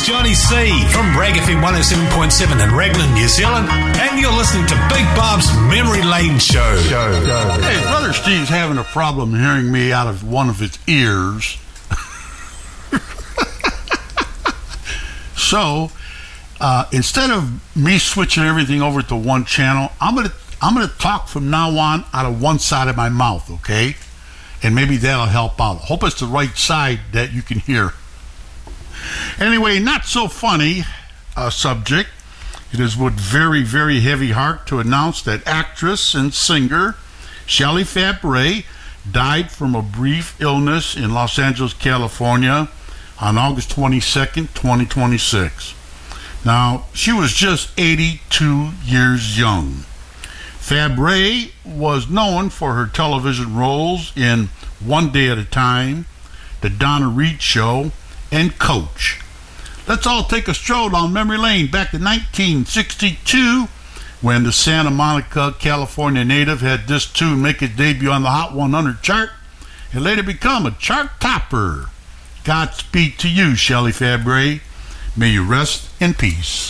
Johnny C from Rag FM 107.7 in Raglan, New Zealand, and you're listening to Big Bob's Memory Lane Show. Hey, Brother Steve's having a problem hearing me out of one of his ears. So, instead of me switching everything over to one channel, I'm gonna talk from now on out of one side of my mouth, okay? And maybe that'll help out. Hope it's the right side that you can hear. Anyway, not so funny subject. It is with very, very heavy heart to announce that actress and singer Shelley Fabares died from a brief illness in Los Angeles, California on August 22nd, 2026. Now, she was just 82 years young. Fabares was known for her television roles in One Day at a Time, The Donna Reed Show, and Coach. Let's all take a stroll down memory lane back to 1962 when the Santa Monica, California native had this tune make its debut on the Hot 100 chart and later become a chart topper. Godspeed to you, Shelley Fabares. May you rest in peace.